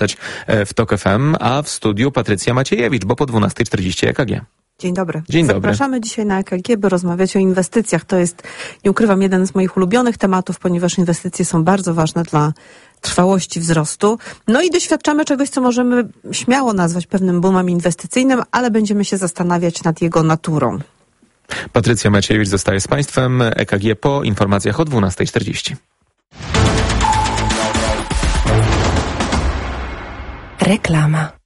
w TOK FM, a w studiu Patrycja Maciejewicz, bo po 12:40 EKG. Dzień dobry. Dzień dobry. Zapraszamy dzisiaj na EKG, by rozmawiać o inwestycjach. To jest, nie ukrywam, jeden z moich ulubionych tematów, ponieważ inwestycje są bardzo ważne dla trwałości wzrostu. No i doświadczamy czegoś, co możemy śmiało nazwać pewnym boomem inwestycyjnym, ale będziemy się zastanawiać nad jego naturą. Patrycja Maciejewicz zostaje z Państwem. EKG po informacjach o 12:40. Reklama.